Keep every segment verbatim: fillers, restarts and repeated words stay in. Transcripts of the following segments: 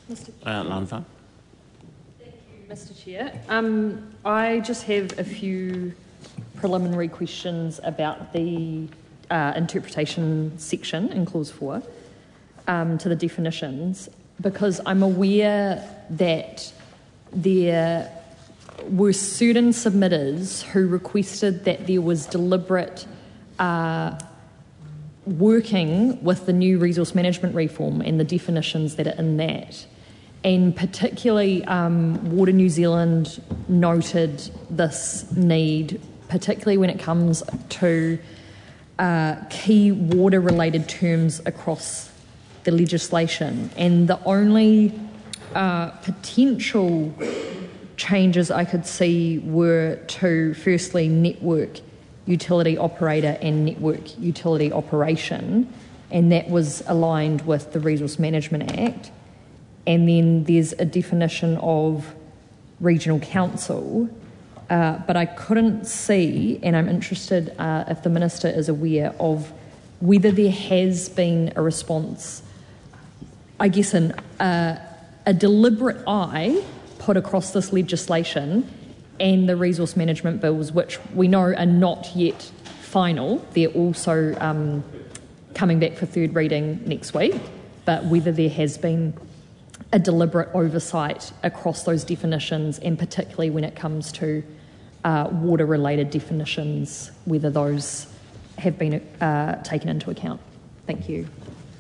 Mister Uh, Lanfa. Thank you, Mister Chair. Um, I just have a few preliminary questions about the uh, interpretation section in clause four um, to the definitions, because I'm aware that there were certain submitters who requested that there was deliberate uh, working with the new resource management reform and the definitions that are in that. And particularly, um, Water New Zealand noted this need, particularly when it comes to uh, key water-related terms across the legislation. And the only uh, potential changes I could see were to, firstly, network utility operator and network utility operation, and that was aligned with the Resource Management Act. And then there's a definition of regional council, uh, but I couldn't see, and I'm interested uh, if the Minister is aware of whether there has been a response, I guess an, uh, a deliberate eye put across this legislation and the resource management bills, which we know are not yet final. They're also um, coming back for third reading next week, but whether there has been a deliberate oversight across those definitions, and particularly when it comes to uh, water-related definitions, whether those have been uh, taken into account. Thank you.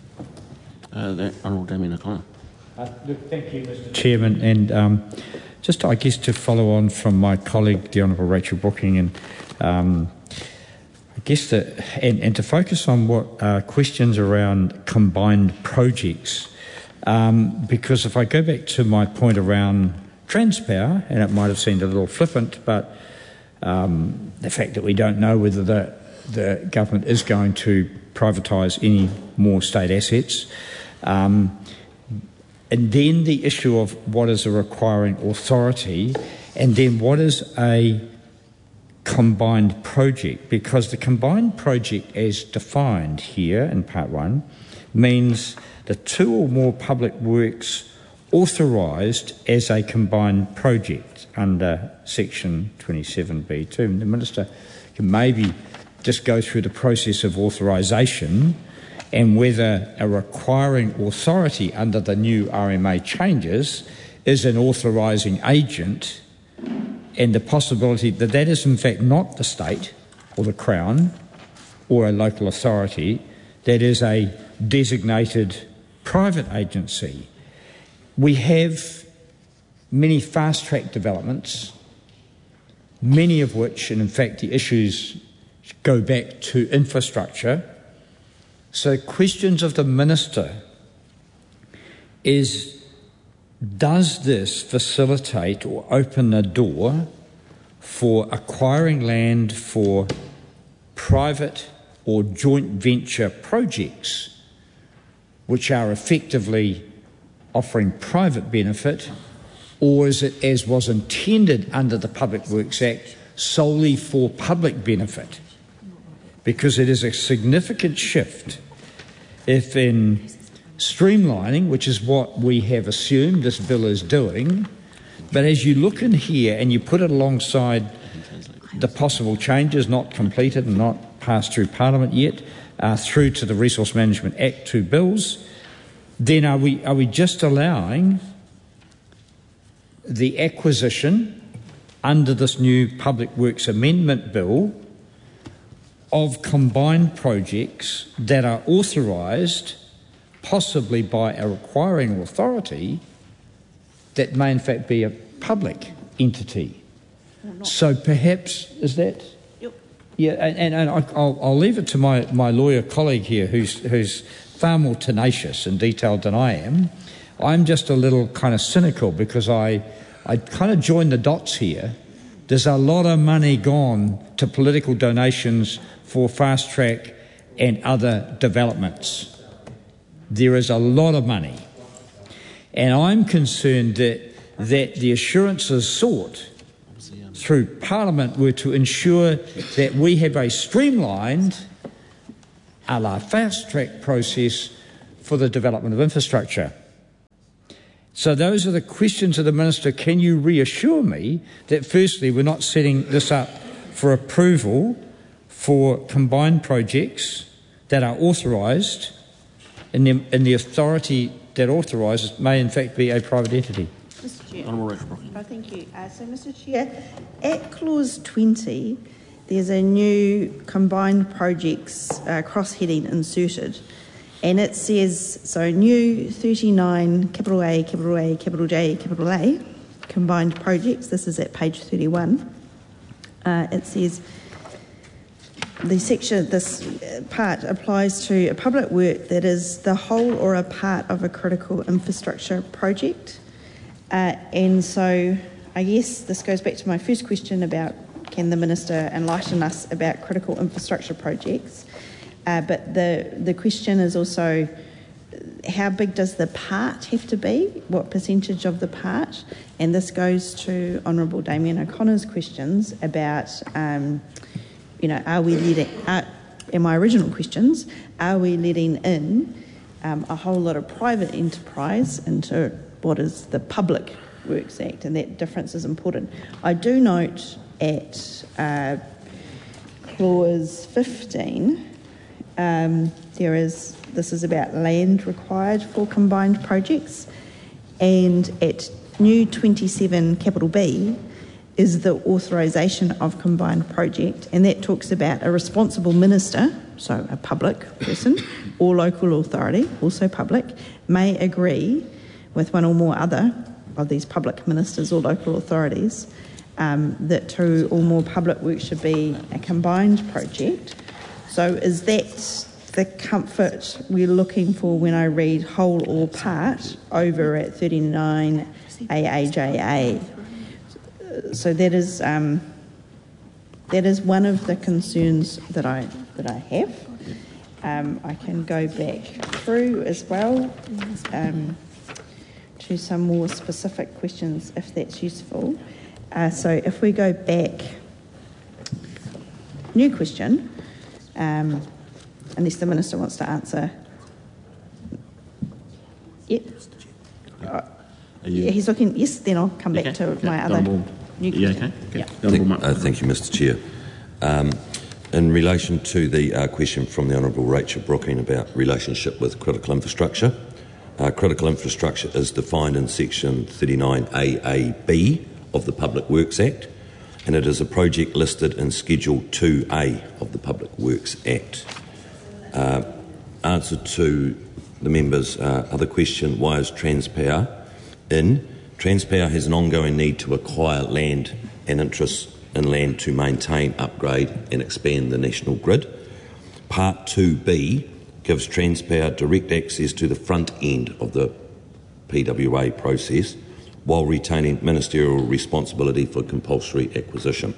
Uh, the Honourable Damien O'Connor. Uh, look, thank you, Mister Chairman, and um, just, I guess, to follow on from my colleague, the Honourable Rachel Brooking, and um, I guess that, and, and to focus on what uh, questions around combined projects. Um, because if I go back to my point around Transpower, and it might have seemed a little flippant, but um, the fact that we don't know whether the, the government is going to privatise any more state assets, um, and then the issue of what is a requiring authority, and then what is a combined project, because the combined project as defined here in part one means the two or more public works authorised as a combined project under section twenty-seven B two. And the Minister can maybe just go through the process of authorisation and whether a requiring authority under the new R M A changes is an authorising agent, and the possibility that that is in fact not the state or the Crown or a local authority, that is a designated private agency. We have many fast-track developments, many of which, and in fact the issues go back to infrastructure. So questions of the Minister is, does this facilitate or open a door for acquiring land for private or joint venture projects which are effectively offering private benefit, or is it, as was intended under the Public Works Act, solely for public benefit? Because it is a significant shift if in streamlining, which is what we have assumed this bill is doing, but as you look in here and you put it alongside the possible changes not completed and not passed through Parliament yet, uh, through to the Resource Management Act two bills, then are we, are we just allowing the acquisition under this new Public Works Amendment Bill of combined projects that are authorised possibly by a requiring authority that may in fact be a public entity? So perhaps, is that? Yep. Yeah, and, and I'll, I'll leave it to my, my lawyer colleague here who's, who's far more tenacious and detailed than I am. I'm just a little kind of cynical because I, I kind of join the dots here. There's a lot of money gone to political donations for fast track and other developments. There is a lot of money. And I'm concerned that, that the assurances sought through Parliament were to ensure that we have a streamlined, a la fast track process for the development of infrastructure. So those are the questions of the Minister. Can you reassure me that firstly we're not setting this up for approval for combined projects that are authorised and the, and the authority that authorises may in fact be a private entity? Mister Chair. Honourable Rachel Brooking. Oh, thank you. Uh, so, Mister Chair, at clause twenty, there's a new combined projects uh, cross-heading inserted, and it says, so new thirty-nine, capital A, capital A, capital J, capital A, combined projects. This is at page thirty-one. Uh, it says, the section, this part applies to a public work that is the whole or a part of a critical infrastructure project. Uh, and so I guess this goes back to my first question about can the Minister enlighten us about critical infrastructure projects. Uh, but the, the question is also how big does the part have to be? What percentage of the part? And this goes to Honourable Damien O'Connor's questions about um, you know, are we letting, are, in my original questions, are we letting in um, a whole lot of private enterprise into what is the Public Works Act, and that difference is important. I do note at uh, clause fifteen, um, there is, this is about land required for combined projects, and at new twenty-seven capital B, is the authorisation of combined project, and that talks about a responsible minister, so a public person, or local authority, also public, may agree with one or more other of these public ministers or local authorities um, that two or more public works should be a combined project. So is that the comfort we're looking for when I read whole or part over at thirty-nine A A J A? So that is um, that is one of the concerns that I that I have. Um, I can go back through as well um, to some more specific questions if that's useful. Uh, so if we go back, new question, um, unless the Minister wants to answer. Yep. Uh, yeah, he's looking. Yes, then I'll come back okay? to okay. my other. Honourable. New yeah, question. okay. okay. Yeah. Thank, uh, thank you, Mister Chair. Um, in relation to the uh, question from the Honourable Rachel Brooking about relationship with critical infrastructure, uh, critical infrastructure is defined in section thirty-nine A A B of the Public Works Act, and it is a project listed in Schedule two A of the Public Works Act. Uh, answer to the member's uh, other question, why is Transpower in? Transpower has an ongoing need to acquire land and interests in land to maintain, upgrade and expand the national grid. Part two B gives Transpower direct access to the front end of the P W A process while retaining ministerial responsibility for compulsory acquisition.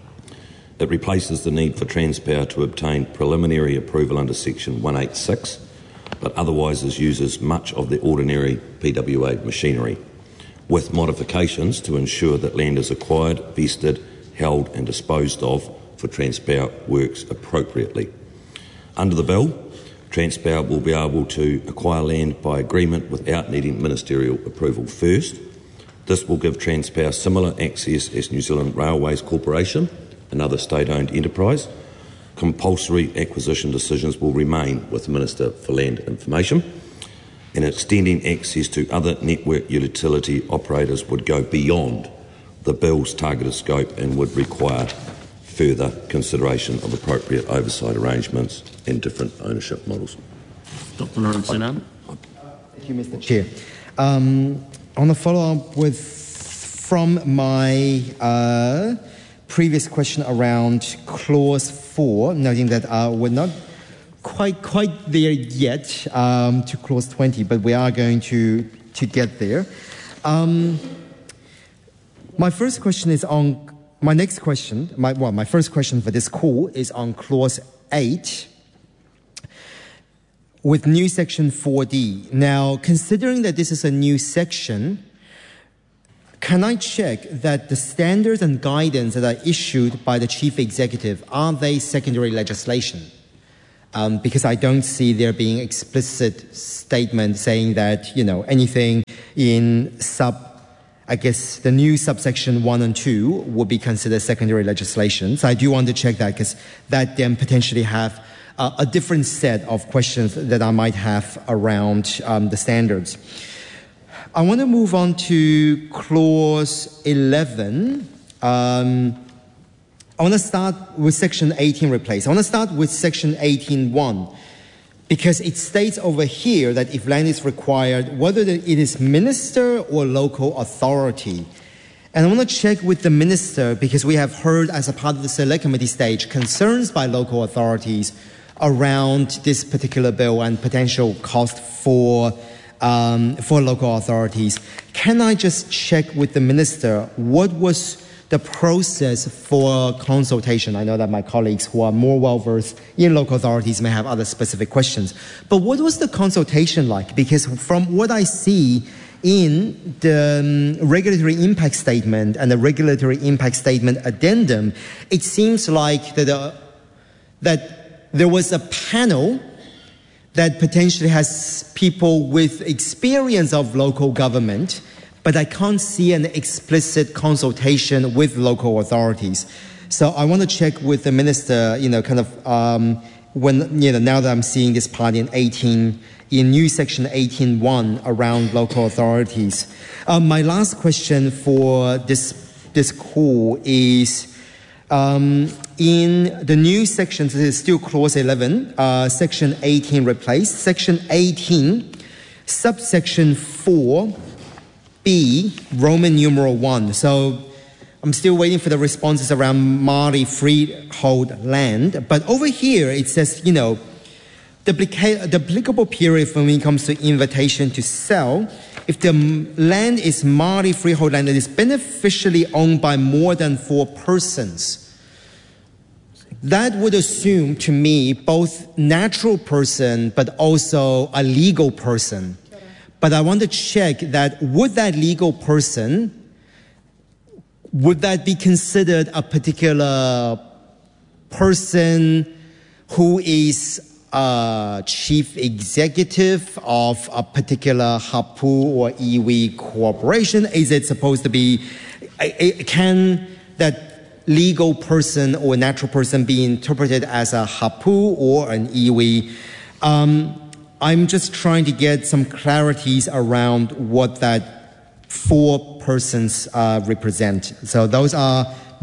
It replaces the need for Transpower to obtain preliminary approval under section one eighty-six, but otherwise uses much of the ordinary P W A machinery, with modifications to ensure that land is acquired, vested, held and disposed of for Transpower works appropriately. Under the bill, Transpower will be able to acquire land by agreement without needing ministerial approval first. This will give Transpower similar access as New Zealand Railways Corporation, another state-owned enterprise. Compulsory acquisition decisions will remain with the Minister for Land Information, and extending access to other network utility operators would go beyond the bill's targeted scope and would require further consideration of appropriate oversight arrangements and different ownership models. Doctor Norton Sinan. Thank you, Mister Chair. Um, on the follow-up with from my uh, previous question around clause four, noting that uh, we're not quite quite there yet um, to clause twenty, but we are going to to get there. Um, my first question is on my next question. My well, my first question for this call is on clause eight with new section four D. Now, considering that this is a new section, can I check that the standards and guidance that are issued by the Chief Executive, are they secondary legislation? Um, because I don't see there being explicit statement saying that, you know, anything in sub, I guess the new subsection one and two would be considered secondary legislation. So I do want to check that, because that then potentially have uh, a different set of questions that I might have around um, the standards. I want to move on to clause eleven. Um, I want to start with section eighteen replace. I want to start with section eighteen one, because it states over here that if land is required, whether it is minister or local authority. And I want to check with the minister, because we have heard as a part of the select committee stage concerns by local authorities around this particular bill and potential cost for um, for local authorities. Can I just check with the minister what was the process for consultation? I know that my colleagues who are more well-versed in local authorities may have other specific questions. But what was the consultation like? Because from what I see in the um, regulatory impact statement and the regulatory impact statement addendum, it seems like that, uh, that there was a panel that potentially has people with experience of local government, but I can't see an explicit consultation with local authorities. So I want to check with the minister, you know, kind of um, when, you know, now that I'm seeing this part in eighteen, in new section eighteen one around local authorities. Um, my last question for this, this call is, um, in the new section, this is still clause eleven, uh, section eighteen replaced, section eighteen, subsection four, B, Roman numeral one. So I'm still waiting for the responses around Māori freehold land. But over here it says, you know, the, the applicable period when it comes to invitation to sell, if the land is Māori freehold land that is beneficially owned by more than four persons, that would assume to me both natural person but also a legal person. But I want to check that would that legal person, would that be considered a particular person who is a chief executive of a particular hapu or iwi corporation? Is it supposed to be, can that legal person or natural person be interpreted as a hapu or an iwi? Um, I'm just trying to get some clarities around what that four persons uh, represent. So those are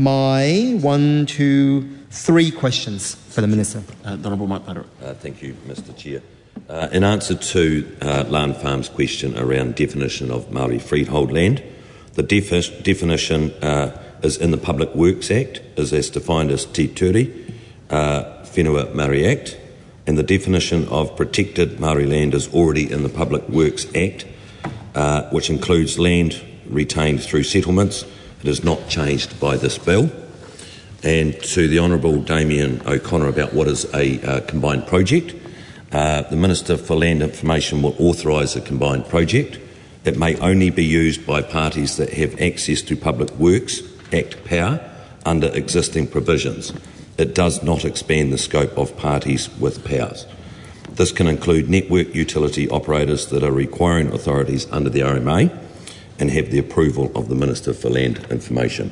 my one, two, three questions for the Minister. Uh, the Honourable Mike Patera. Uh, thank you, Mister Chair. Uh, in answer to uh, Lan Farm's question around definition of Māori freehold land, the defi- definition uh, is in the Public Works Act, is as defined as Te Ture uh, Whenua Māori Act, and the definition of protected Māori land is already in the Public Works Act, uh, which includes land retained through settlements. It is not changed by this bill. And to the Honourable Damien O'Connor about what is a uh, combined project, uh, the Minister for Land Information will authorise a combined project. It may only be used by parties that have access to Public Works Act power under existing provisions. It does not expand the scope of parties with powers. This can include network utility operators that are requiring authorities under the R M A and have the approval of the Minister for Land Information.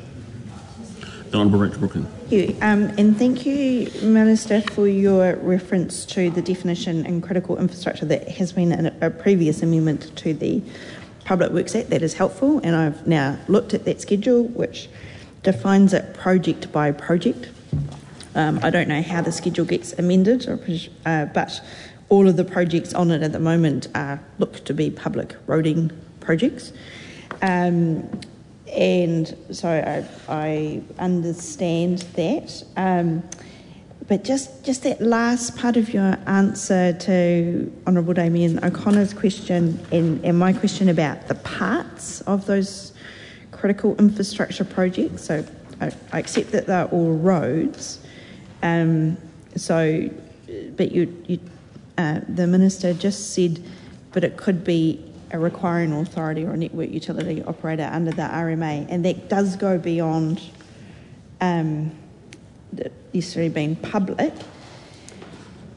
The Honourable Rachel Brooking. Thank you, um, and thank you, Minister, for your reference to the definition in critical infrastructure that has been in a previous amendment to the Public Works Act. That is helpful, and I've now looked at that schedule, which defines it project by project. Um, I don't know how the schedule gets amended, or, uh, but all of the projects on it at the moment are, look to be public roading projects. Um, and so I, I understand that. Um, but just, just that last part of your answer to Honourable Damien O'Connor's question and, and my question about the parts of those critical infrastructure projects. So I, I accept that they're all roads. Um, so, but you, you, uh, the Minister just said, but it could be a requiring authority or a network utility operator under the R M A, and that does go beyond um, necessarily being public.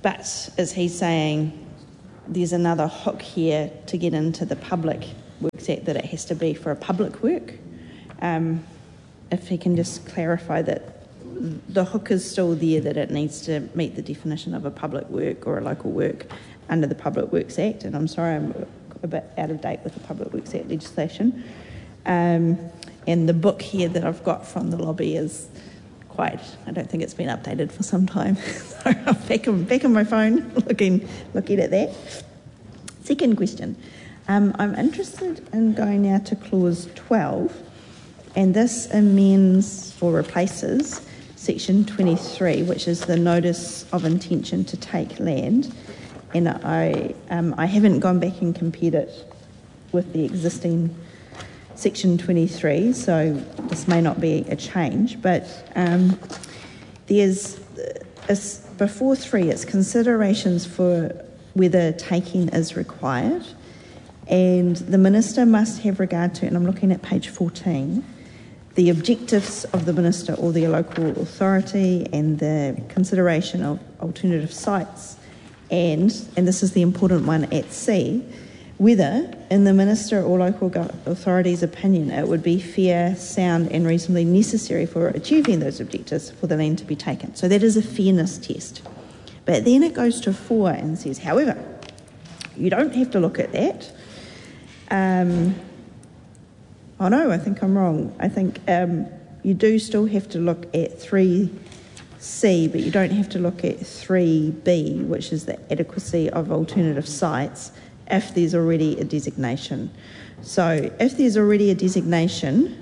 but is he saying there's another hook here to get into the Public Works Act, that it has to be for a public work? Um, if he can just clarify that the hook is still there, that it needs to meet the definition of a public work or a local work under the Public Works Act. And I'm sorry, I'm a bit out of date with the Public Works Act legislation. Um, and the book here that I've got from the lobby is quite, I don't think it's been updated for some time. So I'm back on, back on my phone looking, looking at that. Second question. Um, I'm interested in going now to clause twelve, and this amends or replaces section twenty-three, which is the notice of intention to take land. And I, um, I haven't gone back and compared it with the existing section twenty-three, so this may not be a change, but um, there's, a, before three, it's considerations for whether taking is required, and the Minister must have regard to, and I'm looking at page fourteen, the objectives of the Minister or the local authority and the consideration of alternative sites, and, and this is the important one at C, whether, in the Minister or local authority's opinion, it would be fair, sound and reasonably necessary for achieving those objectives for the land to be taken. So that is a fairness test. But then it goes to four and says, however, you don't have to look at that. Um, oh no, I think I'm wrong. I think um, you do still have to look at three C, but you don't have to look at three B, which is the adequacy of alternative sites, if there's already a designation. So if there's already a designation,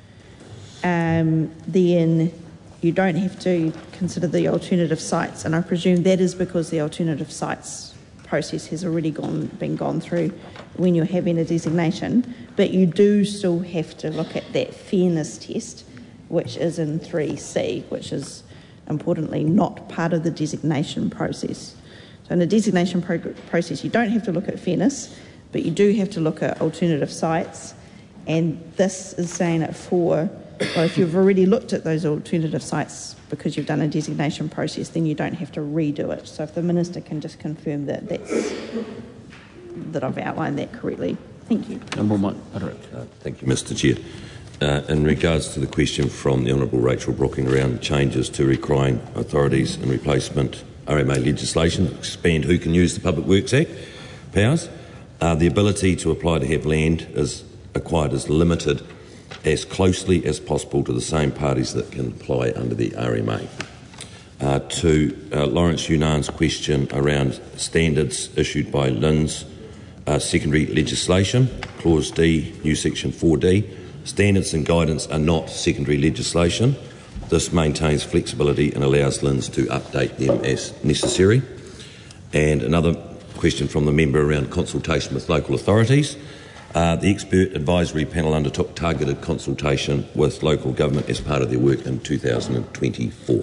um, then you don't have to consider the alternative sites, and I presume that is because the alternative sites process has already gone been gone through when you're having a designation, but you do still have to look at that fairness test, which is in three C, which is importantly not part of the designation process. So in the designation pro- process, you don't have to look at fairness, but you do have to look at alternative sites, and this is saying at four, well, if you've already looked at those alternative sites because you've done a designation process, then you don't have to redo it. So if the Minister can just confirm that that's, that I've outlined that correctly. Thank you. Honourable Mike Patrick. Uh, thank you, Mister Chair. Uh, in regards to the question from the Honourable Rachel Brooking around changes to requiring authorities and replacement R M A legislation, expand who can use the Public Works Act powers, uh, the ability to apply to have land is acquired is limited as closely as possible to the same parties that can apply under the R M A. Uh, to uh, Lawrence Yunan's question around standards issued by L I N S uh, secondary legislation, clause D, new section four D, standards and guidance are not secondary legislation. This maintains flexibility and allows L I N S to update them as necessary. And another question from the member around consultation with local authorities. Uh, the expert advisory panel undertook targeted consultation with local government as part of their work in two thousand twenty-four.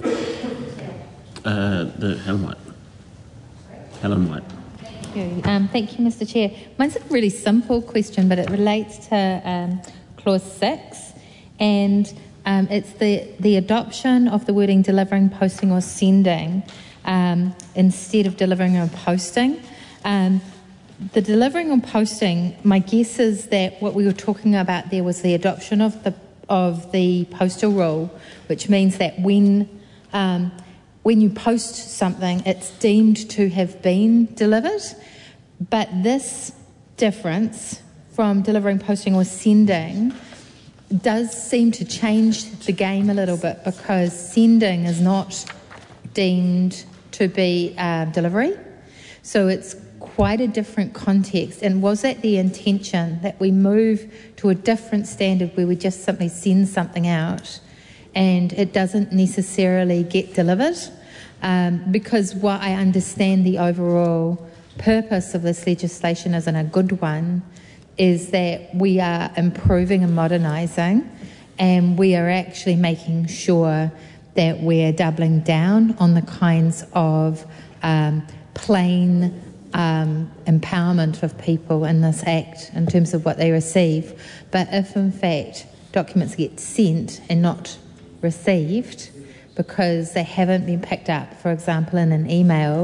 Uh, the Helen White. Helen White. Thank you. Um, thank you, Mister Chair. Mine's a really simple question, but it relates to um, clause six, and um, it's the, the adoption of the wording delivering, posting or sending um, instead of delivering or posting. Um, The delivering and posting, my guess is that what we were talking about there was the adoption of the of the postal rule, which means that when um, when you post something, it's deemed to have been delivered. But this difference from delivering, posting or sending does seem to change the game a little bit, because sending is not deemed to be uh, delivery. So it's quite a different context. And was that the intention, that we move to a different standard where we just simply send something out and it doesn't necessarily get delivered? Um, because while I understand the overall purpose of this legislation isn't a good one, is that we are improving and modernising, and we are actually making sure that we're doubling down on the kinds of um, plain Um, empowerment of people in this Act in terms of what they receive. But if in fact documents get sent and not received because they haven't been picked up, for example in an email,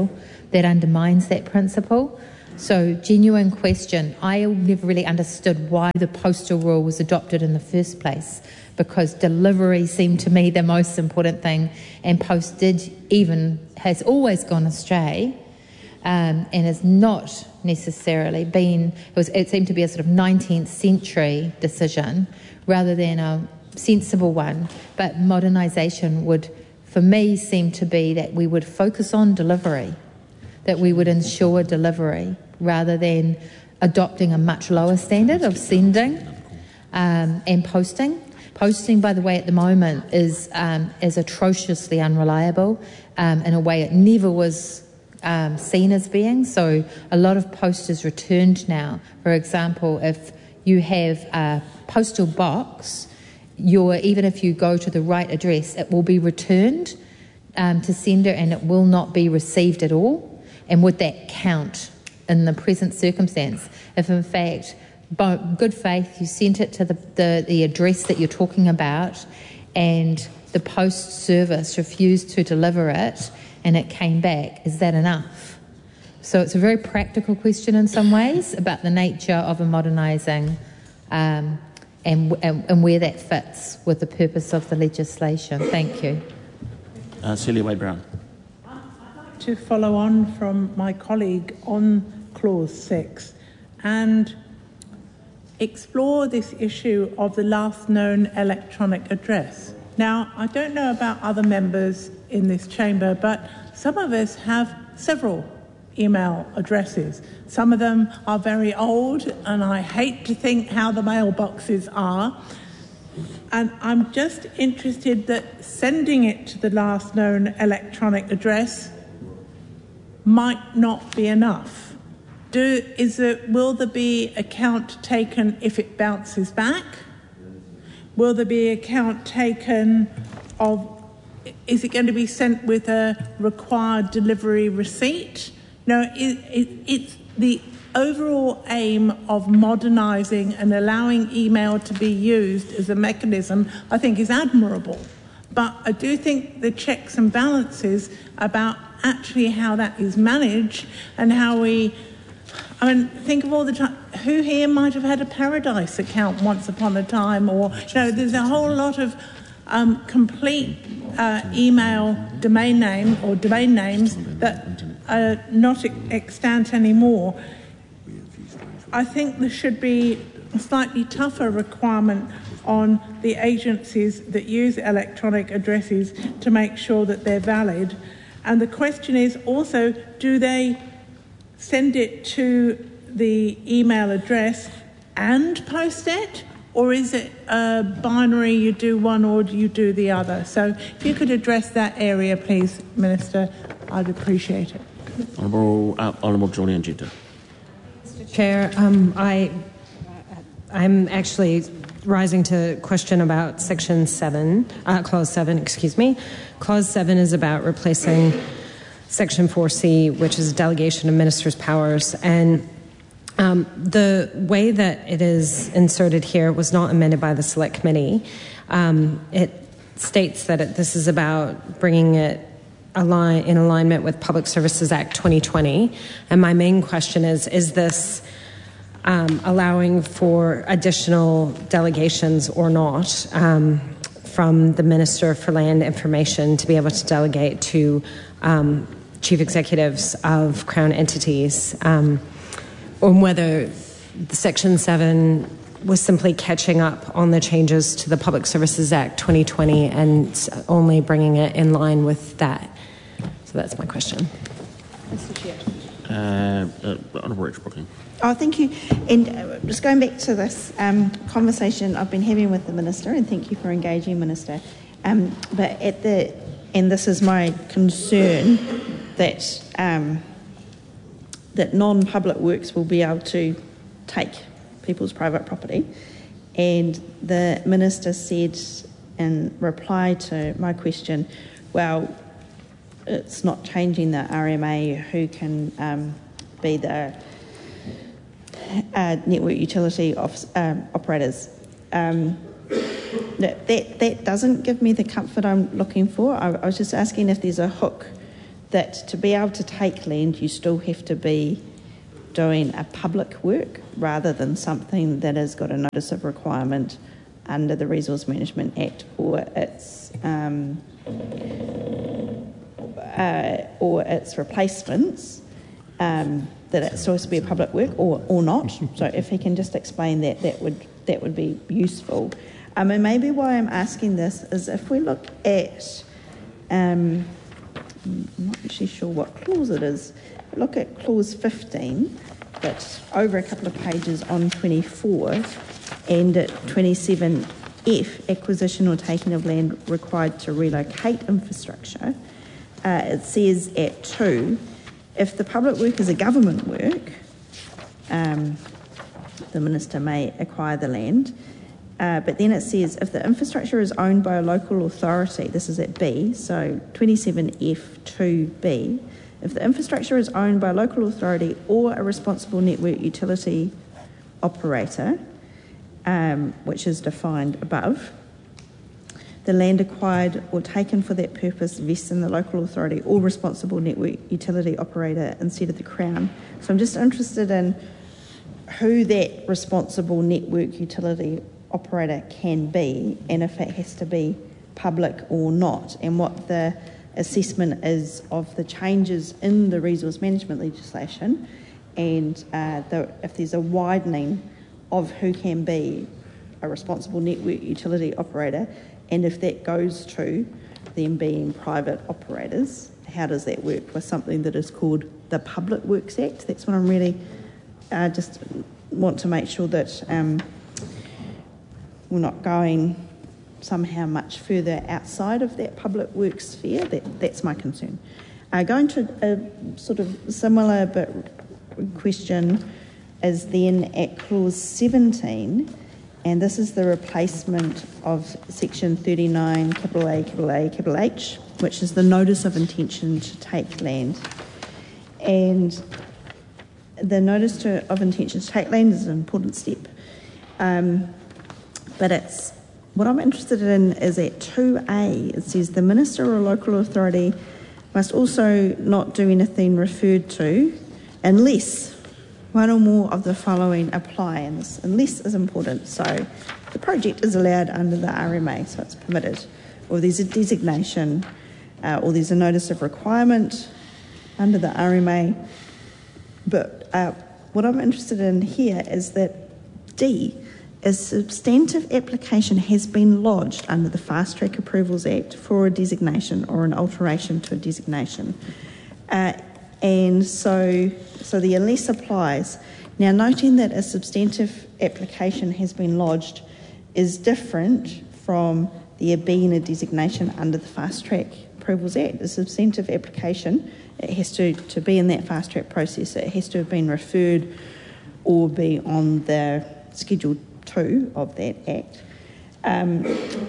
that undermines that principle. So, genuine question. I never really understood why the postal rule was adopted in the first place, because delivery seemed to me the most important thing, and post did even, has always gone astray, um, and has not necessarily been, it, was, it seemed to be a sort of nineteenth century decision rather than a sensible one. But modernisation would, for me, seem to be that we would focus on delivery, that we would ensure delivery rather than adopting a much lower standard of sending um, and posting. Posting, by the way, at the moment is um, is atrociously unreliable um, in a way it never was um, seen as being. So a lot of post is returned now. For example, if you have a postal box, you're, even if you go to the right address, it will be returned um, to sender and it will not be received at all. And would that count in the present circumstance? If in fact, by good faith, you sent it to the, the, the address that you're talking about and the post service refused to deliver it and it came back, is that enough? So it's a very practical question in some ways about the nature of a modernising um, and, and, and where that fits with the purpose of the legislation. Thank you. Uh, Celia Wade-Brown. To follow on from my colleague on clause six and explore this issue of the last known electronic address. Now, I don't know about other members in this chamber, but some of us have several email addresses. Some of them are very old, and I hate to think how the mailboxes are. And I'm just interested that sending it to the last known electronic address might not be enough. Do, is it, will there be account taken if it bounces back? Will there be account taken of, is it going to be sent with a required delivery receipt? No, it, it, it's the overall aim of modernising and allowing email to be used as a mechanism, I think, is admirable. But I do think the checks and balances about actually how that is managed and how we, I mean, think of all the time, who here might have had a Paradise account once upon a time, or, you know, there's a whole lot of um, complete uh, email domain name or domain names that are not extant anymore. I think there should be a slightly tougher requirement on the agencies that use electronic addresses to make sure that they're valid. And the question is also, do they send it to the email address and post it? Or is it a binary, you do one or you do the other? So if you could address that area, please, Minister, I'd appreciate it. Honourable, uh, Honourable Julian Genta. Mister Chair, um, I, I'm actually rising to question about Section seven, uh, Clause seven, excuse me. Clause seven is about replacing Section four C, which is a delegation of ministers' powers. And um, the way that it is inserted here was not amended by the Select Committee. Um, it states that it, this is about bringing it align, in alignment with Public Services Act twenty twenty. And my main question is, is this Um, allowing for additional delegations or not um, from the Minister for Land Information to be able to delegate to um, chief executives of Crown entities, um, or whether Section seven was simply catching up on the changes to the Public Services Act twenty twenty and only bringing it in line with that. So that's my question. Mister Chair. Uh, uh, Honourable Rachel Brooking. Oh, thank you. And uh, just going back to this um, conversation I've been having with the Minister, and thank you for engaging, Minister. Um, but at the, and this is my concern, that um, that non-public works will be able to take people's private property. And the Minister said in reply to my question, well, it's not changing the R M A who can um, be the Uh, network utility of, um, operators. Um, that, that that doesn't give me the comfort I'm looking for. I, I was just asking if there's a hook that to be able to take land, you still have to be doing a public work rather than something that has got a notice of requirement under the Resource Management Act or its um, uh, or its replacements, um, that it's supposed to be a public work or, or not. So if he can just explain that, that would that would be useful. Um, and maybe why I'm asking this is if we look at, um, I'm not actually sure what clause it is, look at clause fifteen, but over a couple of pages on twenty-four, and at twenty-seven F, acquisition or taking of land required to relocate infrastructure, uh, it says at two, if the public work is a government work, um, the minister may acquire the land. Uh, but then it says if the infrastructure is owned by a local authority, this is at B, so twenty-seven F two B, if the infrastructure is owned by a local authority or a responsible network utility operator, um, which is defined above, the land acquired or taken for that purpose vests in the local authority or responsible network utility operator instead of the Crown. So I'm just interested in who that responsible network utility operator can be and if it has to be public or not, and what the assessment is of the changes in the resource management legislation, and uh, the, if there's a widening of who can be a responsible network utility operator, and if that goes to them being private operators, how does that work with something that is called the Public Works Act? That's what I'm really uh, just want to make sure that um, we're not going somehow much further outside of that public works sphere. That, that's my concern. Uh, going to a sort of similar but question is then at clause seventeen, and this is the replacement of section thirty-nine, capital A, capital A, capital H, which is the notice of intention to take land. And the notice to, of intention to take land is an important step. Um, but it's what I'm interested in is at two A, it says the minister or local authority must also not do anything referred to unless one or more of the following apply, and this unless is important. So the project is allowed under the R M A, so it's permitted, or there's a designation, uh, or there's a notice of requirement under the R M A. But uh, what I'm interested in here is that D, a substantive application has been lodged under the Fast Track Approvals Act for a designation or an alteration to a designation. Uh, and so, so the unless applies. Now, noting that a substantive application has been lodged is different from there being a designation under the Fast Track Approvals Act. A substantive application, it has to, to be in that fast track process, it has to have been referred or be on the Schedule two of that Act. Um,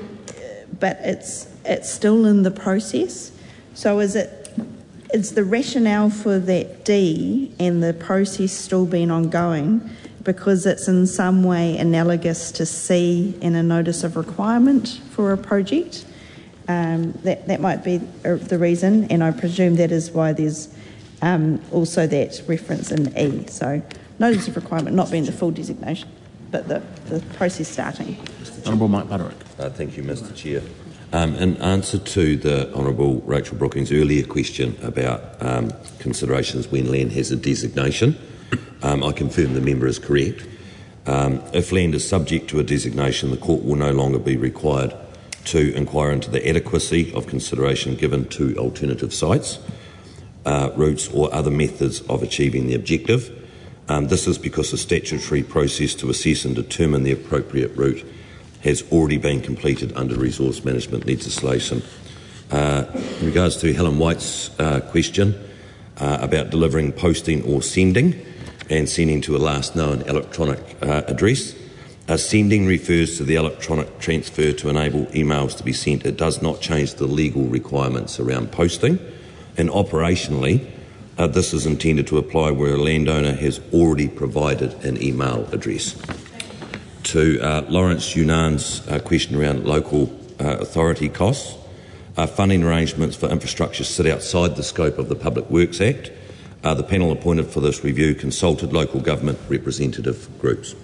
but it's it's still in the process. So is it is the rationale for that D and the process still being ongoing because it's in some way analogous to C in a notice of requirement for a project? Um, that, that might be the reason, and I presume that is why there's um, also that reference in E. So notice of requirement not being the full designation, but the, the process starting. Honourable Mike Butterick. Uh, thank you, Mister Chair. Um, in answer to the Honourable Rachel Brooking's earlier question about um, considerations when land has a designation, um, I confirm the member is correct. Um, if land is subject to a designation, the court will no longer be required to inquire into the adequacy of consideration given to alternative sites, uh, routes or other methods of achieving the objective. Um, this is because the statutory process to assess and determine the appropriate route has already been completed under resource management legislation. Uh, in regards to Helen White's uh, question uh, about delivering, posting or sending, and sending to a last known electronic uh, address, uh, sending refers to the electronic transfer to enable emails to be sent. It does not change the legal requirements around posting, and operationally, Uh, this is intended to apply where a landowner has already provided an email address. To uh, Lawrence Yunan's uh, question around local uh, authority costs, Uh, funding arrangements for infrastructure sit outside the scope of the Public Works Act. Uh, the panel appointed for this review consulted local government representative groups.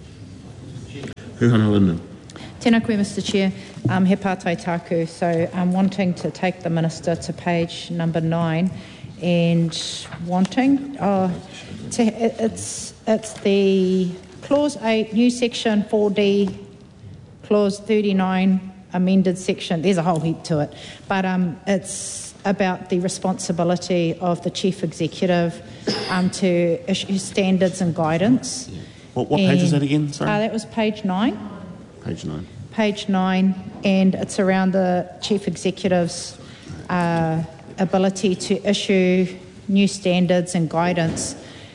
Huhana Linden. Tēnā koe, Mister Chair. Um, he pātai tāku. So I'm wanting to take the Minister to page number nine and wanting, uh, to, it's, it's the clause eight, new section four D, clause thirty-nine, amended section. There's a whole heap to it. But um, it's about the responsibility of the Chief Executive um, to issue standards and guidance. What, what page and, is that again? Sorry. Uh, that was page nine. Page nine. Page nine, and it's around the Chief Executive's uh, ability to issue new standards and guidance.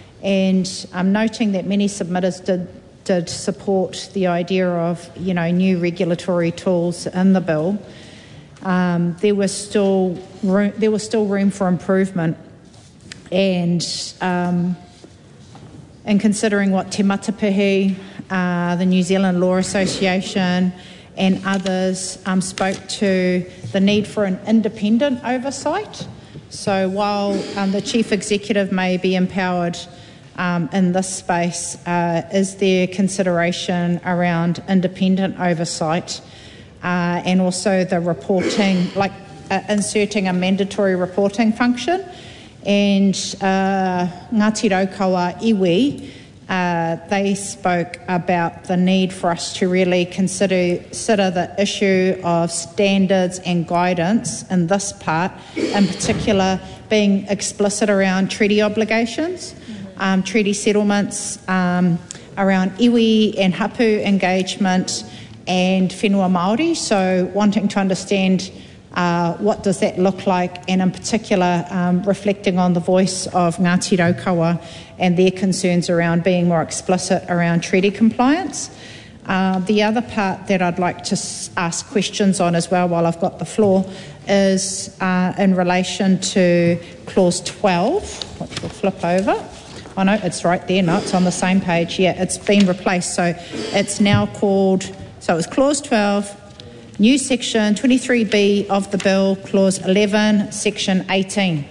And I'm noting that many submitters did, did support the idea of, you know, new regulatory tools in the bill. Um, there was still room, there was still room for improvement, and um, in considering what Te Matapihi, uh, the New Zealand Law Association and others um, spoke to the need for an independent oversight. So while um, the Chief Executive may be empowered um, in this space, uh, is there consideration around independent oversight uh, and also the reporting, like uh, inserting a mandatory reporting function? And uh, Ngāti Raukawa iwi, uh, they spoke about the need for us to really consider, consider the issue of standards and guidance in this part, in particular being explicit around treaty obligations, um, treaty settlements, um, around iwi and hapu engagement and whenua Māori. So wanting to understand Uh, what does that look like, and in particular um, reflecting on the voice of Ngāti Raukawa and their concerns around being more explicit around treaty compliance. Uh, the other part that I'd like to s- ask questions on as well while I've got the floor is uh, in relation to clause twelve, which we'll flip over. Oh no, it's right there, no, it's on the same page. Yeah, it's been replaced, so it's now called, so it was clause twelve, new section twenty-three B of the bill, clause eleven, section eighteen.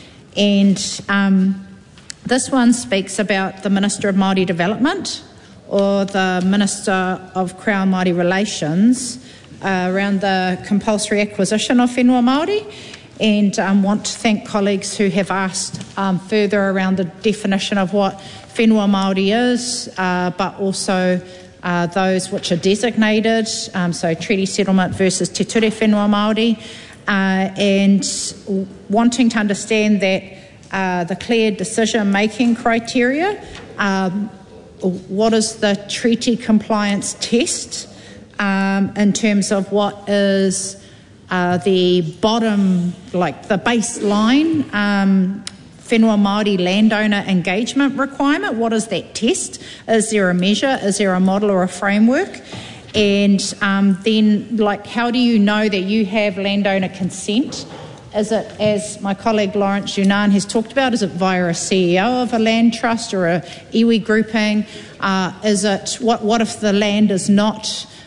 And um, this one speaks about the Minister of Māori Development or the Minister of Crown Māori Relations uh, around the compulsory acquisition of whenua Māori. And um, want to thank colleagues who have asked um, further around the definition of what whenua Māori is, uh, but also Uh, those which are designated, um, so treaty settlement versus te ture whenua Māori, uh, and wanting to understand that uh, the clear decision-making criteria, um, what is the treaty compliance test um, in terms of what is uh, the bottom, like the baseline um, whenua Māori landowner engagement requirement. What is that test? Is there a measure? Is there a model or a framework? And um, then, like, how do you know that you have landowner consent? Is it, as my colleague Lawrence Yunnan has talked about, is it via a C E O of a land trust or a iwi grouping? Uh, is it, what, what if the land is not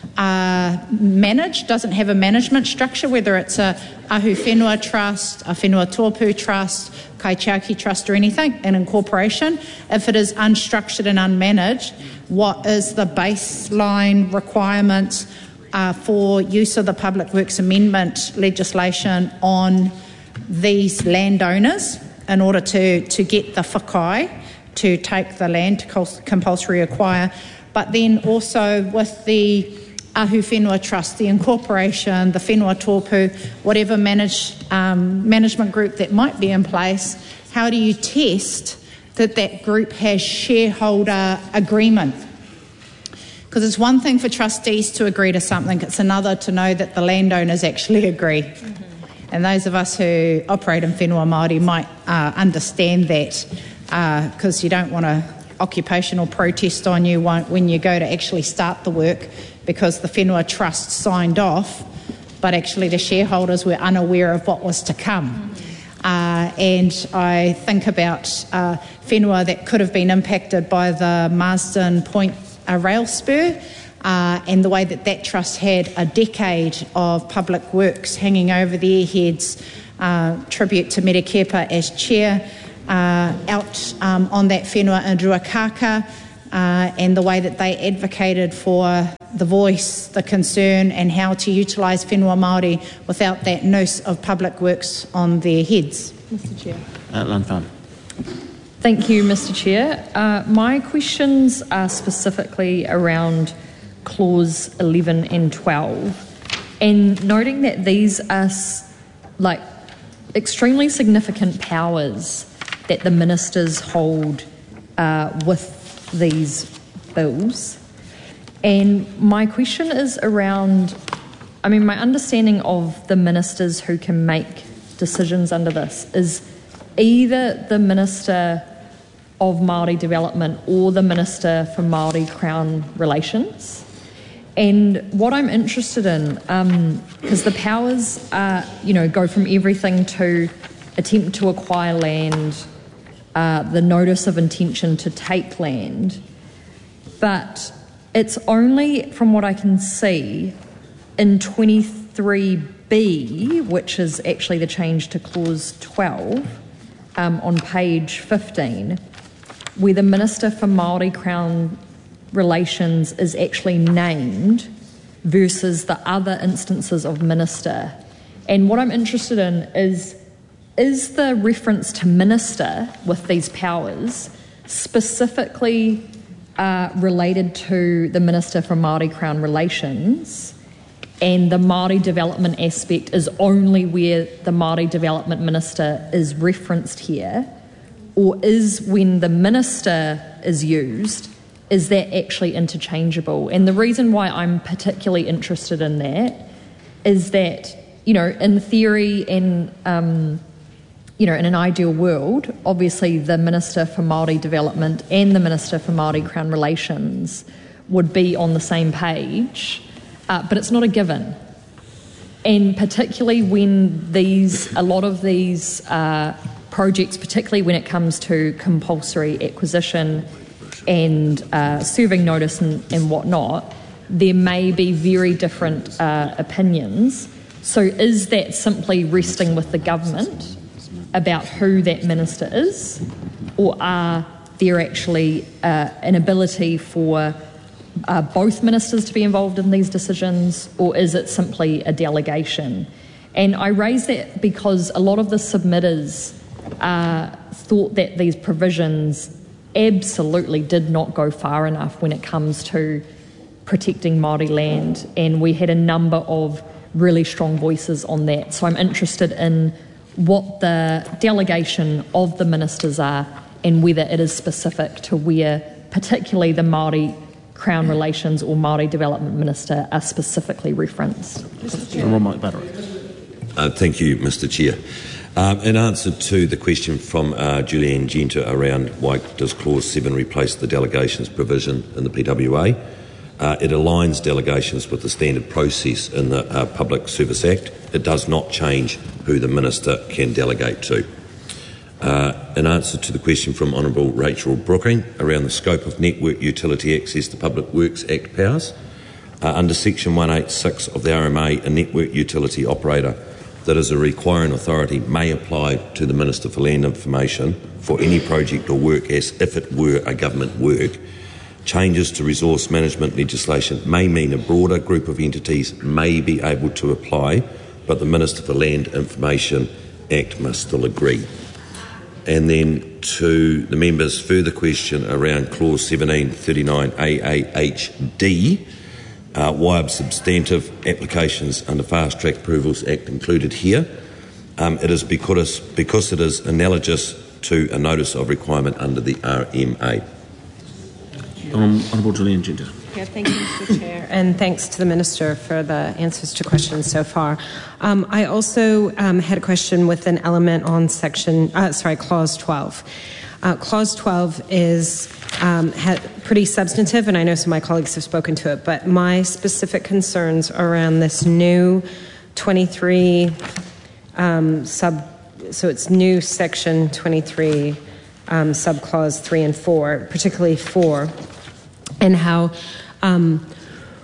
uh, managed, doesn't have a management structure, whether it's a Ahu Whenua Trust, a Whenua Tōpū Trust, Kaitiaki Trust or anything, an incorporation? If it is unstructured and unmanaged, what is the baseline requirement uh, for use of the Public Works Amendment legislation on these landowners in order to, to get the whakai to take the land to compulsory acquire? But then also with the Ahu Whenua Trust, the incorporation, the Whenua Tōpū, whatever manage, um, management group that might be in place, how do you test that that group has shareholder agreement? Because it's one thing for trustees to agree to something, it's another to know that the landowners actually agree. Mm-hmm. And those of us who operate in whenua Māori might uh, understand that, because uh, you don't want a occupational protest on you when you go to actually start the work, because the Whenua Trust signed off, but actually the shareholders were unaware of what was to come. Mm-hmm. Uh, and I think about uh, whenua that could have been impacted by the Marsden Point uh, rail spur, uh, and the way that that trust had a decade of public works hanging over their heads. Uh, tribute to Merekepa as chair, uh, out um, on that whenua in Ruakaka, uh, and the way that they advocated for the voice, the concern, and how to utilise whenua Māori without that noose of public works on their heads. Mister Chair. Uh, Lanfan. Thank you, Mister Chair. Uh, my questions are specifically around clause eleven and twelve, and noting that these are like extremely significant powers that the ministers hold uh, with these bills. And my question is around, I mean, my understanding of the ministers who can make decisions under this is either the Minister of Māori Development or the Minister for Māori Crown Relations. And what I'm interested in, because um, the powers are, you know, go from everything to attempt to acquire land, uh, the notice of intention to take land, but it's only, from what I can see, in twenty-three B, which is actually the change to clause twelve, um, on page fifteen, where the Minister for Māori Crown Relations is actually named versus the other instances of minister. And what I'm interested in is, is the reference to minister with these powers specifically uh, related to the Minister for Māori Crown Relations, and the Māori development aspect is only where the Māori development minister is referenced here, or is when the minister is used, is that actually interchangeable? And the reason why I'm particularly interested in that is that, you know, in theory and, um, you know, in an ideal world, obviously the Minister for Māori Development and the Minister for Māori Crown Relations would be on the same page, uh, but it's not a given. And particularly when these, a lot of these uh, projects, particularly when it comes to compulsory acquisition and uh, serving notice and, and whatnot, there may be very different uh, opinions. So is that simply resting with the government about who that minister is, or are there actually uh, an ability for uh, both ministers to be involved in these decisions, or is it simply a delegation? And I raise that because a lot of the submitters uh, thought that these provisions absolutely did not go far enough when it comes to protecting Māori land, and we had a number of really strong voices on that. So I'm interested in what the delegation of the ministers are and whether it is specific to where particularly the Māori Crown Relations or Māori Development Minister are specifically referenced. Uh, thank you, Mister Chair. Um, in answer to the question from uh, Julianne Genter around why does clause seven replace the delegations provision in the P W A, uh, it aligns delegations with the standard process in the uh, Public Service Act. It does not change who the minister can delegate to. Uh, in answer to the question from Honourable Rachel Brooking around the scope of network utility access to Public Works Act powers, uh, under section one eighty-six of the R M A, a network utility operator that is a requiring authority may apply to the Minister for Land Information for any project or work as if it were a government work. Changes to resource management legislation may mean a broader group of entities may be able to apply, but the Minister for Land Information Act must still agree. And then to the member's further question around clause seventeen thirty-nine A A H D, Uh, why are substantive applications under Fast Track Approvals Act included here? Um, it is because, because it is analogous to a notice of requirement under the R M A. Um, Honourable Julianne Genter. Yeah, thank you, Mister Chair, and thanks to the Minister for the answers to questions so far. Um, I also um, had a question with an element on section, uh, sorry, clause twelve. Uh, clause twelve is um, ha- pretty substantive, and I know some of my colleagues have spoken to it, but my specific concerns around this new twenty-three um, sub, so it's new section twenty-three, um, subclause three and four, particularly four, and how um,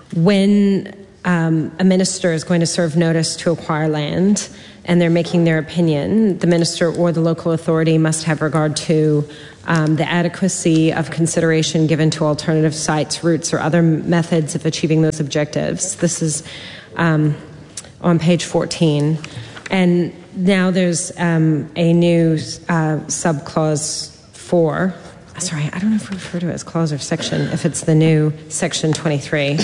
when um, a minister is going to serve notice to acquire land and they're making their opinion, the minister or the local authority must have regard to um, the adequacy of consideration given to alternative sites, routes, or other methods of achieving those objectives. This is um, on page fourteen. And now there's um, a new uh, subclause four. Sorry, I don't know if we refer to it as clause or section, if it's the new section twenty-three.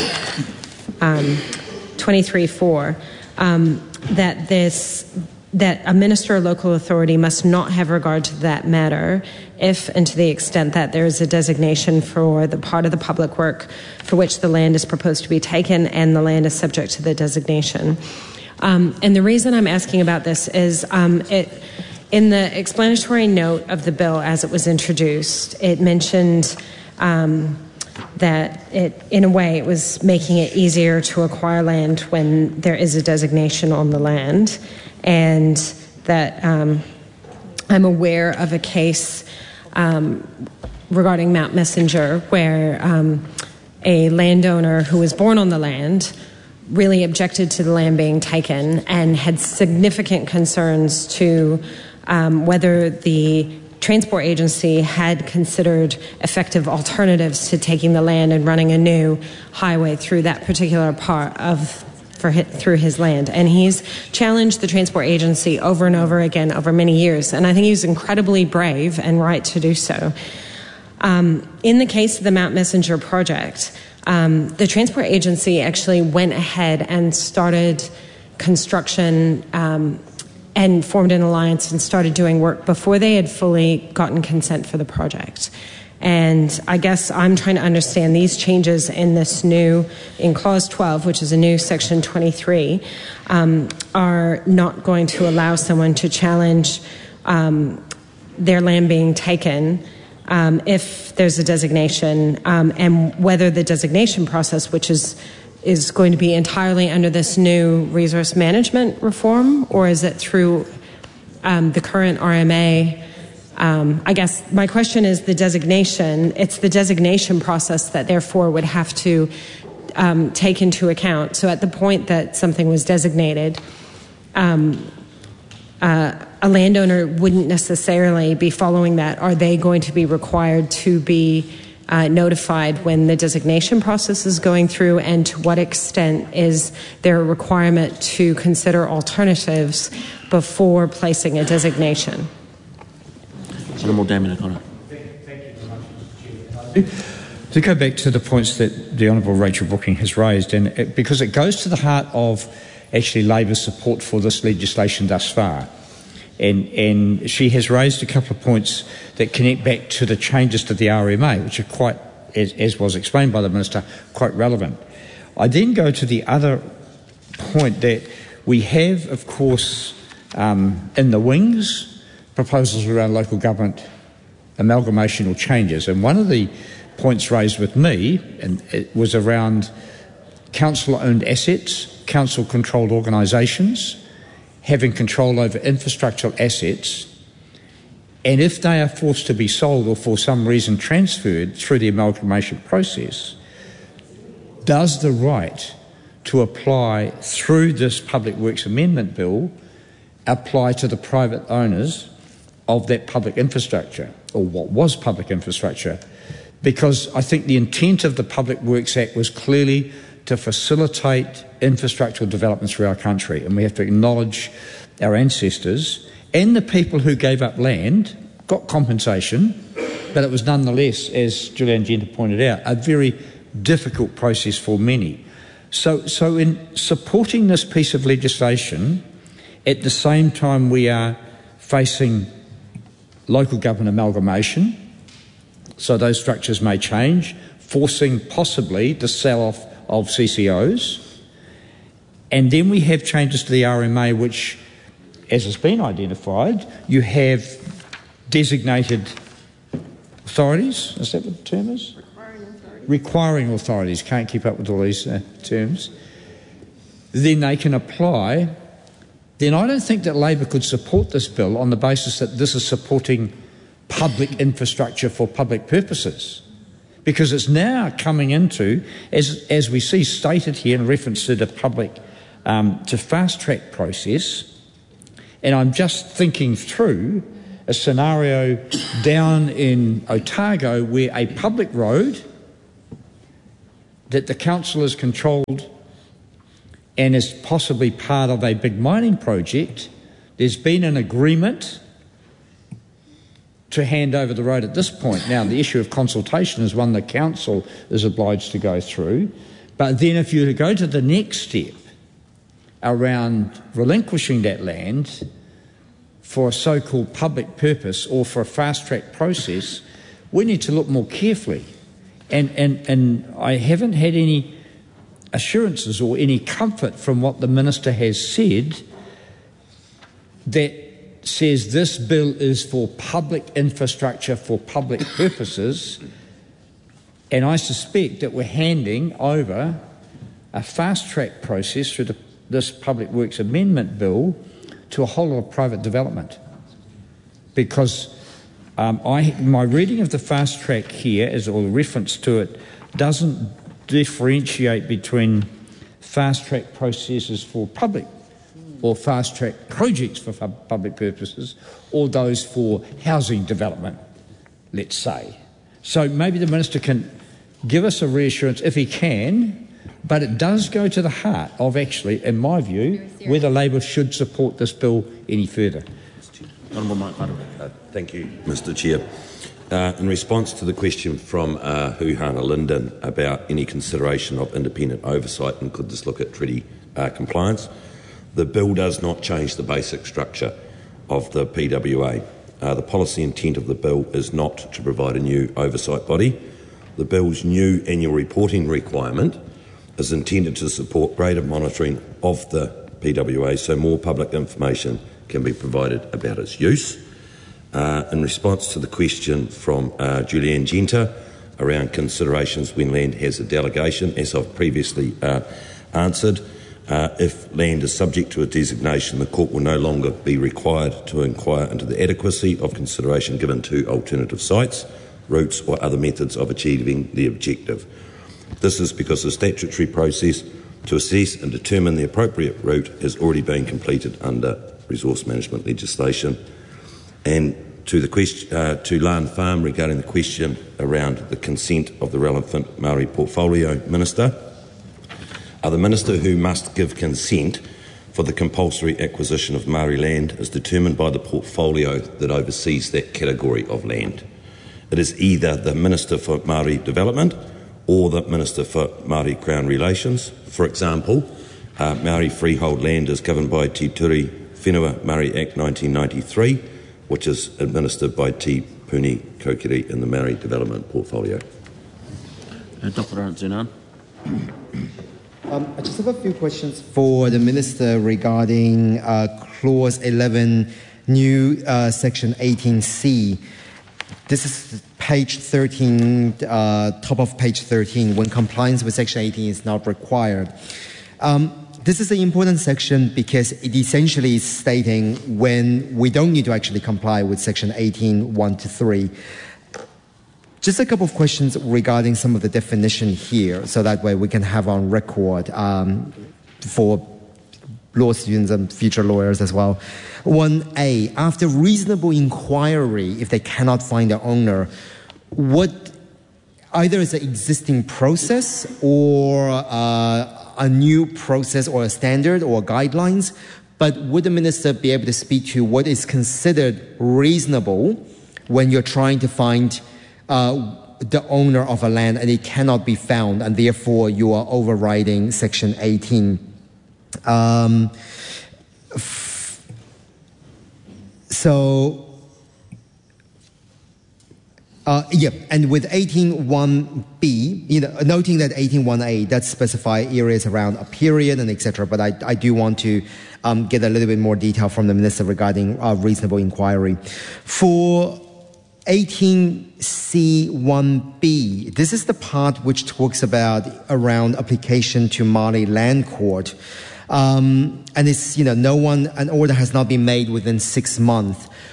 Um, twenty-three four. Um, that this that a minister or local authority must not have regard to that matter if and to the extent that there is a designation for the part of the public work for which the land is proposed to be taken and the land is subject to the designation. Um, and the reason I'm asking about this is um, it, in the explanatory note of the bill as it was introduced, it mentioned um, that it, in a way, it was making it easier to acquire land when there is a designation on the land, and that um, I'm aware of a case um, regarding Mount Messenger where um, a landowner who was born on the land really objected to the land being taken and had significant concerns to um, whether the transport agency had considered effective alternatives to taking the land and running a new highway through that particular part of for his, through his land. And he's challenged the transport agency over and over again over many years. And I think he was incredibly brave and right to do so. Um, in the case of the Mount Messenger project, um, the transport agency actually went ahead and started construction um, and formed an alliance and started doing work before they had fully gotten consent for the project. And I guess I'm trying to understand these changes in this new, in clause twelve, which is a new section twenty-three, um, are not going to allow someone to challenge um, their land being taken um, if there's a designation, um, and whether the designation process, which is is going to be entirely under this new resource management reform, or is it through um, the current R M A? Um, I guess my question is the designation. It's the designation process that therefore would have to um, take into account. So at the point that something was designated, um, uh, a landowner wouldn't necessarily be following that. Are they going to be required to be Uh, notified when the designation process is going through, and to what extent is there a requirement to consider alternatives before placing a designation? Senator Damon O'Connor. To go back to the points that the Honourable Rachel Brooking has raised, and it, because it goes to the heart of actually Labor's support for this legislation thus far. And, and she has raised a couple of points that connect back to the changes to the R M A, which are quite, as, as was explained by the Minister, quite relevant. I then go to the other point that we have, of course, um, in the wings, proposals around local government amalgamation or changes. And one of the points raised with me and it was around council-owned assets, council-controlled organisations, having control over infrastructural assets, and if they are forced to be sold or for some reason transferred through the amalgamation process, does the right to apply through this Public Works Amendment Bill apply to the private owners of that public infrastructure, or what was public infrastructure? Because I think the intent of the Public Works Act was clearly to facilitate infrastructural development through our country, and we have to acknowledge our ancestors and the people who gave up land got compensation, but it was nonetheless, as Julianne Genter pointed out, a very difficult process for many. So, so in supporting this piece of legislation, at the same time we are facing local government amalgamation, so those structures may change, forcing possibly the sell-off of C C Os. And then we have changes to the R M A, which, as has been identified, you have designated authorities, is that what the term is? Requiring authorities. Requiring authorities, can't keep up with all these uh, terms. Then they can apply. Then I don't think that Labor could support this bill on the basis that this is supporting public infrastructure for public purposes. because it's now coming into, as as we see stated here in reference to the public, um, to fast-track process, and I'm just thinking through a scenario down in Otago where a public road that the council has controlled and is possibly part of a big mining project, there's been an agreement to hand over the road at this point. Now, the issue of consultation is one the council is obliged to go through, but then if you go to the next step around relinquishing that land for a so-called public purpose or for a fast-track process, we need to look more carefully. And, and, and I haven't had any assurances or any comfort from what the Minister has said that says this bill is for public infrastructure for public purposes, and I suspect that we're handing over a fast-track process through the, this Public Works Amendment Bill to a whole lot of private development. Because um, I, my reading of the fast track here, as or the reference to it, doesn't differentiate between fast track processes for public or fast track projects for public purposes or those for housing development, let's say. So maybe the Minister can give us a reassurance if he can. But it does go to the heart of actually, in my view, whether Labour should support this bill any further. Honourable Mike Butter. Uh, thank you, Mister Chair. Uh, in response to the question from uh, Huhana Linden about any consideration of independent oversight and could this look at treaty uh, compliance, the bill does not change the basic structure of the P W A. Uh, the policy intent of the bill is not to provide a new oversight body. The bill's new annual reporting requirement is intended to support greater monitoring of the P W A so more public information can be provided about its use. Uh, in response to the question from uh, Julianne Genter around considerations when land has a delegation, as I've previously uh, answered, uh, if land is subject to a designation, the court will no longer be required to inquire into the adequacy of consideration given to alternative sites, routes or other methods of achieving the objective. This is because the statutory process to assess and determine the appropriate route has already been completed under resource management legislation. And to the question, uh, to Lan Farm regarding the question around the consent of the relevant Māori portfolio minister, uh, the minister who must give consent for the compulsory acquisition of Māori land is determined by the portfolio that oversees that category of land. It is either the Minister for Māori Development or the Minister for Māori Crown Relations. For example, uh, Māori freehold land is governed by Te Turi Whenua Māori Act nineteen ninety-three, which is administered by Te Puni Kokiri in the Māori Development Portfolio. Uh, Doctor Zenan. Um, I just have a few questions for the Minister regarding uh, Clause eleven, new uh, Section eighteen C. This is page thirteen, uh, top of page thirteen, when compliance with Section eighteen is not required. Um, this is an important section because it essentially is stating when we don't need to actually comply with Section eighteen, one to three. Just a couple of questions regarding some of the definition here, so that way we can have on record um, for law students and future lawyers as well. one A, after reasonable inquiry, if they cannot find the owner, what either is an existing process or uh, a new process or a standard or guidelines, but would the minister be able to speak to what is considered reasonable when you're trying to find uh, the owner of a land and it cannot be found, and therefore you are overriding Section eighteen? Um, so, uh, yeah, and with eighteen one B, you know, noting that eighteen one A does specify areas around a period and et cetera, but I, I do want to um, get a little bit more detail from the minister regarding uh, reasonable inquiry. For eighteen C one B, this is the part which talks about around application to Māori Land Court. Um, and it's, you know, no one, an order has not been made within six months. I,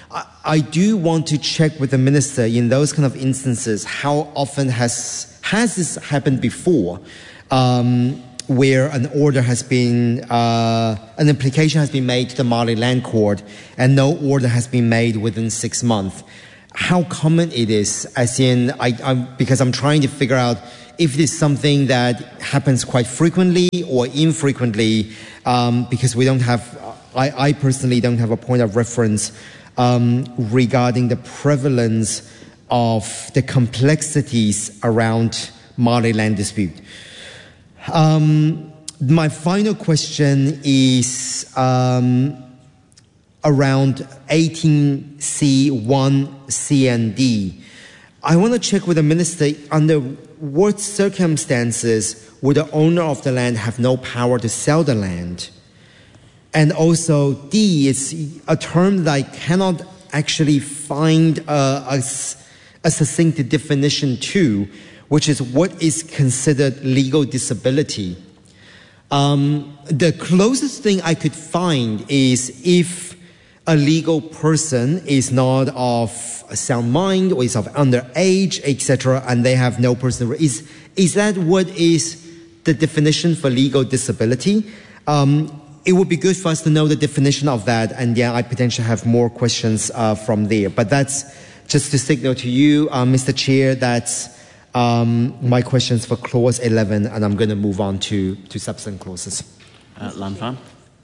I do want to check with the minister in those kind of instances, how often has, has this happened before, um, where an order has been, uh, an application has been made to the Māori Land Court and no order has been made within six months. How common it is, as in, I, I'm, because I'm trying to figure out if it is something that happens quite frequently or infrequently, um, because we don't have, I, I personally don't have a point of reference um, regarding the prevalence of the complexities around Māori land dispute. Um, my final question is um, around eighteen C one C and D. I want to check with the minister under what circumstances would the owner of the land have no power to sell the land? And also D is a term that I cannot actually find a, a, a succinct definition to, which is what is considered legal disability. Um, the closest thing I could find is if a legal person is not of a sound mind or is of underage, et cetera, and they have no personal. Is is that what is the definition for legal disability? Um, it would be good for us to know the definition of that, and yeah, I potentially have more questions uh, from there. But that's just to signal to you, uh, Mister Chair, that's um, my questions for clause eleven, and I'm going to move on to to subsequent clauses. Uh, Lan Fan.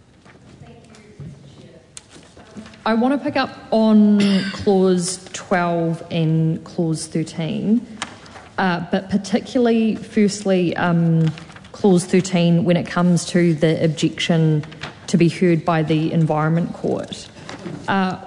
I want to pick up on clause twelve and clause thirteen, uh, but particularly, firstly, um, clause thirteen when it comes to the objection to be heard by the Environment Court. Uh,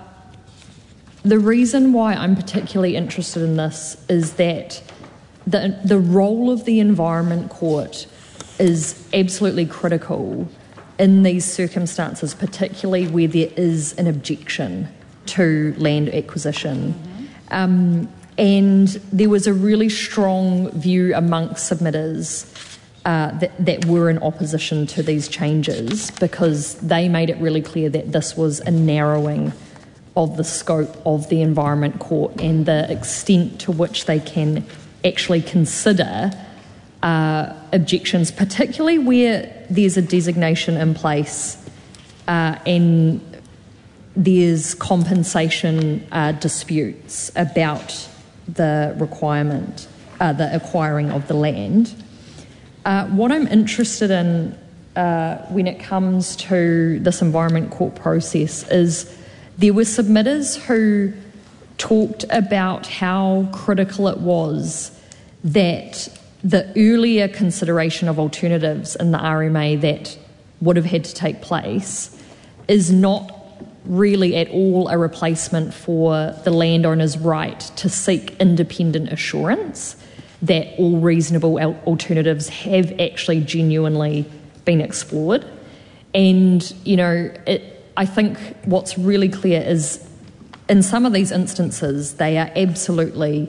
the reason why I'm particularly interested in this is that the, the role of the Environment Court is absolutely critical in these circumstances, particularly where there is an objection to land acquisition. Mm-hmm. Um, and there was a really strong view amongst submitters uh, that, that were in opposition to these changes because they made it really clear that this was a narrowing of the scope of the Environment Court and the extent to which they can actually consider Uh, objections, particularly where there's a designation in place uh, and there's compensation uh, disputes about the requirement, uh, the acquiring of the land. Uh, what I'm interested in uh, when it comes to this Environment Court process is there were submitters who talked about how critical it was that the earlier consideration of alternatives in the R M A that would have had to take place is not really at all a replacement for the landowner's right to seek independent assurance that all reasonable alternatives have actually genuinely been explored. And, you know, it, I think what's really clear is in some of these instances, they are absolutely...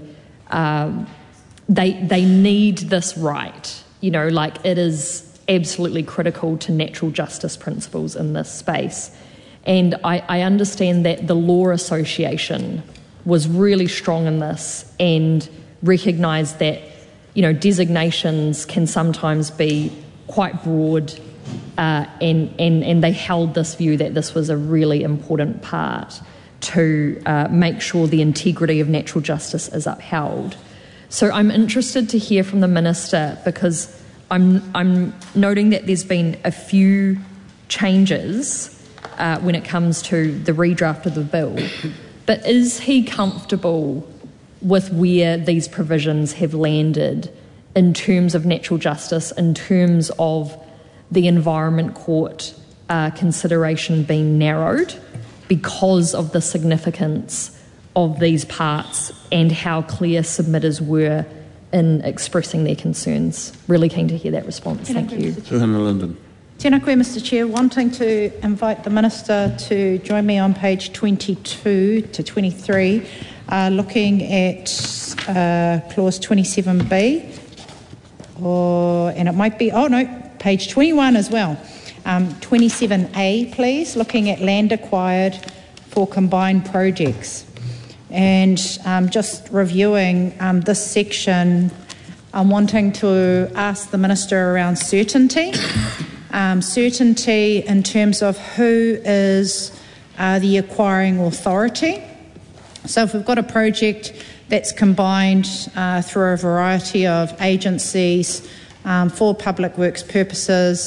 Um, They they need this right, you know, like it is absolutely critical to natural justice principles in this space. And I, I understand that the Law Association was really strong in this and recognised that, you know, designations can sometimes be quite broad uh, and, and, and they held this view that this was a really important part to uh, make sure the integrity of natural justice is upheld. So I'm interested to hear from the Minister because I'm, I'm noting that there's been a few changes uh, when it comes to the redraft of the bill. But is he comfortable with where these provisions have landed in terms of natural justice, in terms of the Environment Court uh, consideration being narrowed because of the significance of these parts and how clear submitters were in expressing their concerns? Really keen to hear that response. Tēnā Thank koe, you. Suhana Linden. Tēnā koe, Mister Chair. Wanting to invite the Minister to join me on page twenty-two to twenty-three, uh, looking at uh, clause twenty-seven B, or, and it might be, oh no, page twenty-one as well. Um, twenty-seven A, please, looking at land acquired for combined projects. And um, just reviewing um, this section, I'm wanting to ask the Minister around certainty. Um, certainty in terms of who is uh, the acquiring authority. So if we've got a project that's combined uh, through a variety of agencies um, for public works purposes,